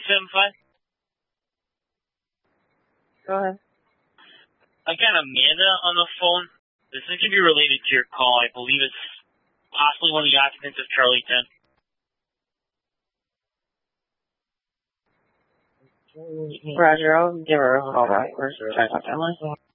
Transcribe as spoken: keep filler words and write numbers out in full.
seven five? Go ahead. I got Amanda on the phone. This is going to be related to your call. I believe it's possibly one of the occupants of Charlie ten. Roger, I'll give her a call back. We're trying to talk to Emily.